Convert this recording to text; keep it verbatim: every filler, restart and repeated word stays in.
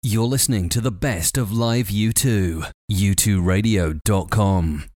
You're listening to the best of live U two. U two radio dot com.